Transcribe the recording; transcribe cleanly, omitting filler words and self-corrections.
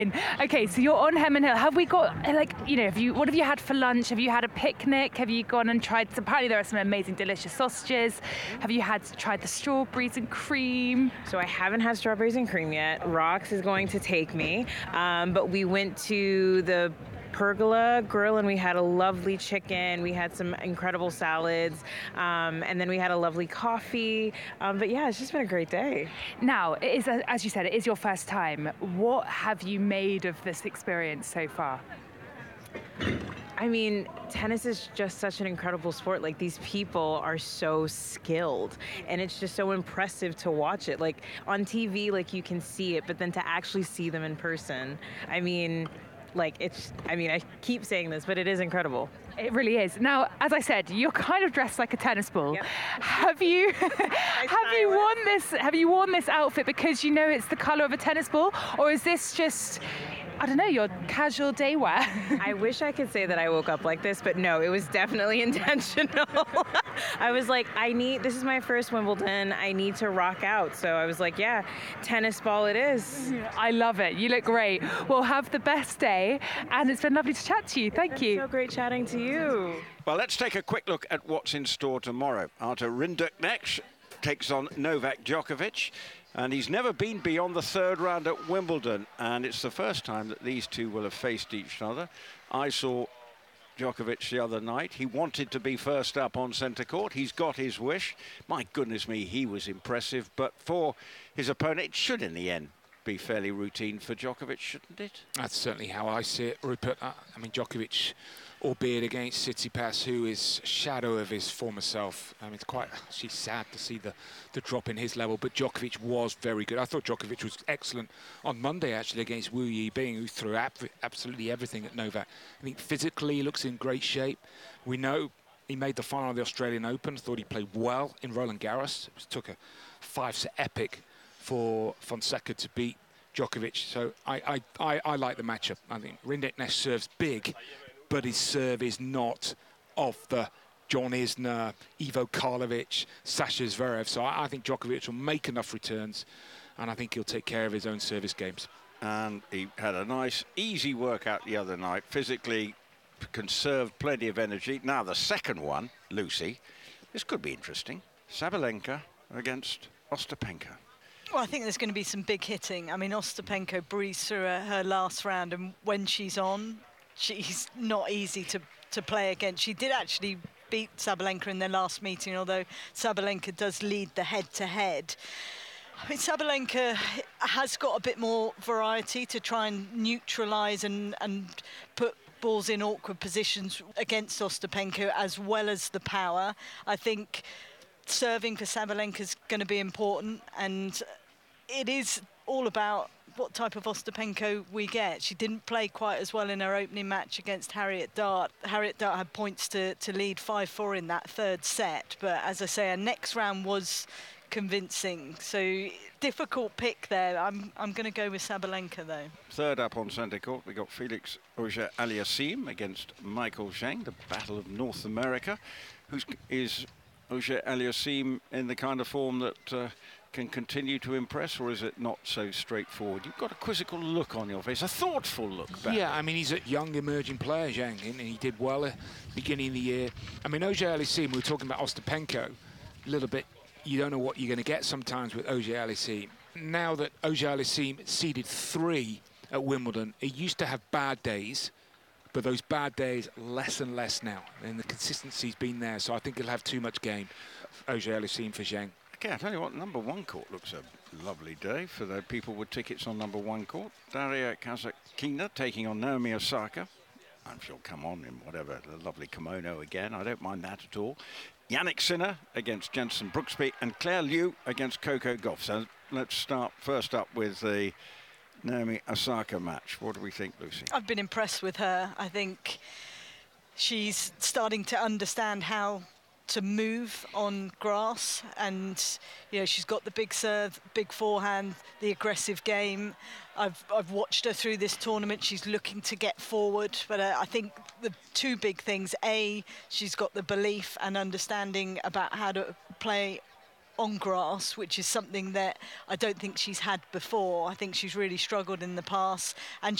Okay, so you're on Hemon Hill. Have we got, like, what have you had for lunch? Have you had a picnic? Have you gone and tried apparently there are some amazing, delicious sausages. Have you tried the strawberries and cream? So I haven't had strawberries and cream yet. Rox is going to take me, but we went to the Pergola Grill and we had a lovely chicken. We had some incredible salads, and then we had a lovely coffee. But yeah, it's just been a great day. Now, it is, as you said, it is your first time. What have you made of this experience so far? I mean, tennis is just such an incredible sport. Like, these people are so skilled, and it's just so impressive to watch it. Like, on TV, like, you can see it, but then to actually see them in person, I keep saying this, but it is incredible. It really is. Now, as I said, you're kind of dressed like a tennis ball. Yep. Have you worn this outfit because you know it's the color of a tennis ball, or is this just, I don't know, your casual day wear? I wish I could say that I woke up like this, but no, it was definitely intentional. I was like, this is my first Wimbledon. I need to rock out. So I was like, yeah, tennis ball it is. I love it. You look great. Well, have the best day, and it's been lovely to chat to you. Thank you. So great chatting to you. Well, let's take a quick look at what's in store tomorrow. Artur Rinderknecht takes on Novak Djokovic, and he's never been beyond the third round at Wimbledon, and it's the first time that these two will have faced each other. I saw Djokovic the other night. He wanted to be first up on centre court. He's got his wish. My goodness me, he was impressive. But for his opponent, it should in the end be fairly routine for Djokovic, shouldn't it? That's certainly how I see it, Rupert. I mean, Djokovic, albeit against Tsitsipas, who is a shadow of his former self. I mean, it's quite actually sad to see the drop in his level, but Djokovic was very good. I thought Djokovic was excellent on Monday, actually, against Wu Yibing, who threw absolutely everything at Novak. I think physically he looks in great shape. We know he made the final of the Australian Open. Thought he played well in Roland Garros. It took a 5-set epic for Fonseca to beat Djokovic. So I like the matchup. I think Rinderknecht serves big, but his serve is not of the John Isner, Ivo Karlovic, Sasha Zverev. So I think Djokovic will make enough returns, and I think he'll take care of his own service games. And he had a nice, easy workout the other night. Physically conserved plenty of energy. Now the second one, Lucy, this could be interesting. Sabalenka against Ostapenko. Well, I think there's going to be some big hitting. I mean, Ostapenko breezed through her last round, and when she's on, she's not easy to play against. She did actually beat Sabalenka in their last meeting, although Sabalenka does lead the head-to-head. I mean, Sabalenka has got a bit more variety to try and neutralise and put balls in awkward positions against Ostapenko, as well as the power. I think serving for Sabalenka is going to be important, and it is all about what type of Ostapenko we get. She didn't play quite as well in her opening match against Harriet Dart. Harriet Dart had points to lead 5-4 in that third set, but as I say, her next round was convincing. So difficult pick there. I'm going to go with Sabalenka though. Third up on centre court, we got Felix Auger-Aliassime against Michael Zheng, the Battle of North America. Is Auger-Aliassime in the kind of form that can continue to impress, or is it not so straightforward? You've got a quizzical look on your face, a thoughtful look back. Yeah, I mean, he's a young emerging player, Zheng, and he did well at the beginning of the year. I mean, Auger-Aliassime, we were talking about Ostapenko, a little bit, you don't know what you're going to get sometimes with Auger-Aliassime. Now that Auger-Aliassime seeded 3 at Wimbledon, he used to have bad days, but those bad days less and less now, and the consistency's been there, so I think he'll have too much game. Auger-Aliassime for Zheng. Okay, I tell you what, number 1 court looks a lovely day for the people with tickets on number 1 court. Daria Kasatkina taking on Naomi Osaka. I'm sure come on in whatever, the lovely kimono again. I don't mind that at all. Yannick Sinner against Jensen Brooksby, and Claire Liu against Coco Gauff. So let's start first up with the Naomi Osaka match. What do we think, Lucy? I've been impressed with her. I think she's starting to understand how to move on grass, and she's got the big serve, big forehand, the aggressive game. I've watched her through this tournament. She's looking to get forward, but I think the 2 big things: A, she's got the belief and understanding about how to play on grass, which is something that I don't think she's had before. I think she's really struggled in the past, and